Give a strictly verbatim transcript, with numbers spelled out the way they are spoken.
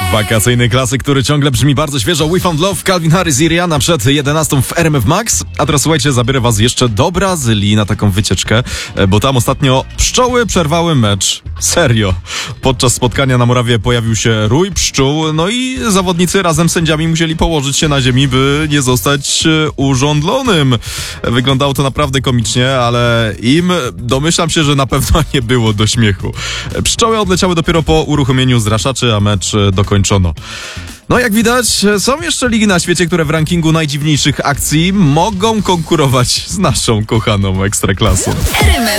Wakacyjny klasyk, który ciągle brzmi bardzo świeżo. We Found Love, Calvin Harris i Rihanna przed jedenastą w R M F Max. A teraz słuchajcie, zabiorę was jeszcze do Brazylii na taką wycieczkę, bo tam ostatnio pszczoły przerwały mecz. Serio. Podczas spotkania na murawie pojawił się rój pszczół, no i zawodnicy razem z sędziami musieli położyć się na ziemi, by nie zostać urządlonym. Wyglądało to naprawdę komicznie, ale im domyślam się, że na pewno nie było do śmiechu. Pszczoły odleciały dopiero po uruchomieniu zraszaczy, a mecz dokończono. No jak widać, są jeszcze ligi na świecie, które w rankingu najdziwniejszych akcji mogą konkurować z naszą kochaną Ekstraklasą. R M F